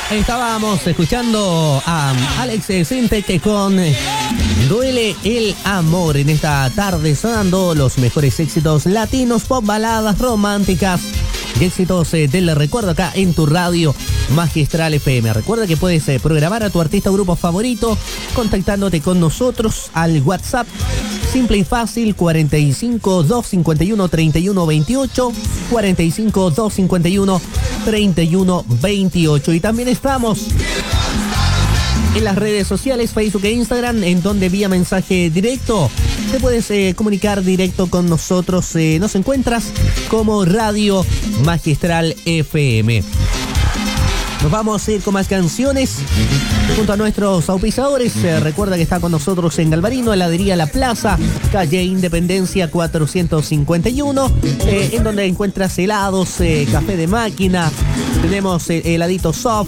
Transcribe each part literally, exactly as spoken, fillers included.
Estábamos escuchando a Alex Sintek con Duele el Amor en esta tarde, sonando los mejores éxitos latinos, pop, baladas románticas y éxitos eh, del recuerdo acá en tu radio Magistral F M. Recuerda que puedes eh, programar a tu artista o grupo favorito contactándote con nosotros al WhatsApp simple y fácil cuarenta y cinco, doscientos cincuenta y uno, treinta y uno veintiocho, cuarenta y cinco, doscientos cincuenta y uno, treinta y uno veintiocho. Y también estamos en las redes sociales, Facebook e Instagram, en donde vía mensaje directo te puedes eh, comunicar directo con nosotros. Eh, nos encuentras como Radio Magistral F M. Nos vamos a ir con más canciones junto a nuestros auspiciadores. Eh, recuerda que está con nosotros en Galvarino, heladería La Plaza, calle Independencia cuatrocientos cincuenta y uno, eh, en donde encuentras helados, eh, café de máquina, tenemos eh, heladito soft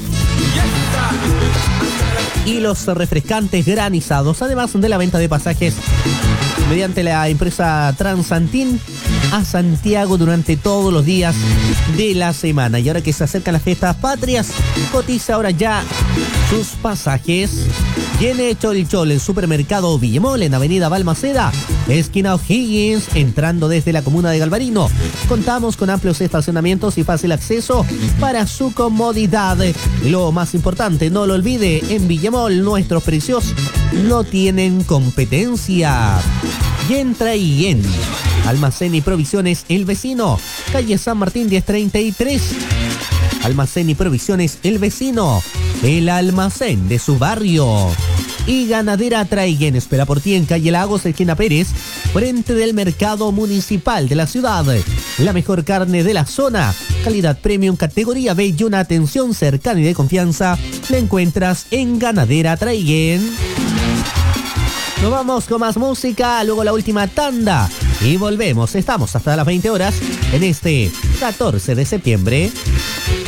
y los refrescantes granizados, además de la venta de pasajes mediante la empresa Transantín a Santiago durante todos los días de la semana. Y ahora que se acercan las fiestas patrias, cotiza ahora ya sus pasajes. Viene Chol Chol, el supermercado Villamol en Avenida Balmaceda, esquina O'Higgins, entrando desde la comuna de Galvarino. Contamos con amplios estacionamientos y fácil acceso para su comodidad. Lo más importante, no lo olvide, en Villamol nuestros precios no tienen competencia. Y entra y en Almacén y Provisiones El Vecino, calle San Martín diez treinta y tres. Almacén y Provisiones El Vecino, el almacén de su barrio. Y Ganadera Traiguén espera por ti en calle Lagos, esquina Pérez, frente del mercado municipal de la ciudad. La mejor carne de la zona, calidad premium, categoría B y una atención cercana y de confianza, la encuentras en Ganadera Traiguén. Nos vamos con más música, luego la última tanda y volvemos. Estamos hasta las veinte horas en este catorce de septiembre.